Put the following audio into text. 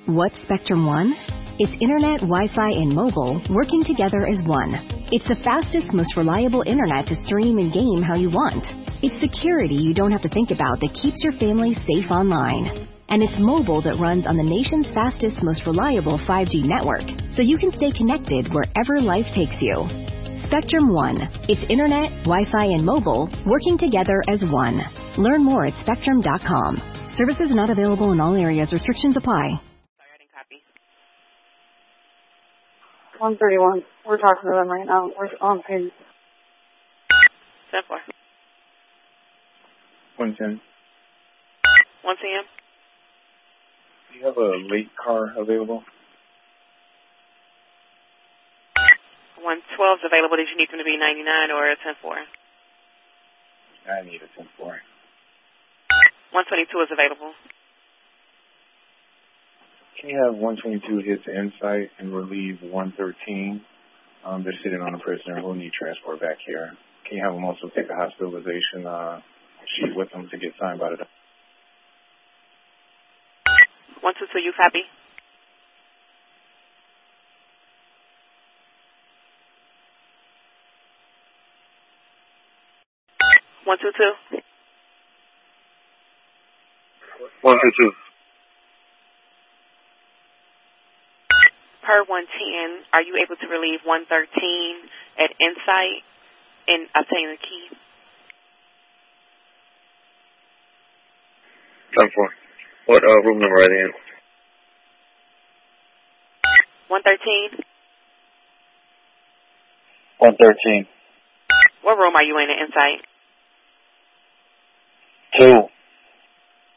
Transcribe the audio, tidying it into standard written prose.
What's Spectrum One? It's internet, Wi-Fi, and mobile working together as one. It's the fastest, most reliable internet to stream and game how you want. It's security you don't have to think about that keeps your family safe online. And it's mobile that runs on the nation's fastest, most reliable 5G network, so you can stay connected wherever life takes you. Spectrum One. It's internet, Wi-Fi, and mobile working together as one. Learn more at spectrum.com. Services not available in all areas. Restrictions apply. 131. We're talking to them right now. We're on page. 10-4. 110. 110. Do you have a late car available? 112 is available. Did you need them to be 99 or a 10-4? I need a 10-4. 122 is available. Can you have 122 hit to Insight and relieve 113? They're sitting on a prisoner who will need transport back here. Can you have them also take a hospitalization sheet with them to get signed by the doctor? 122, you copy? One two two. 122. Per 110, are you able to relieve 113 at Insight and obtain the key? 10-4. What room number are they in? 113. 113. What room are you in at Insight? 2.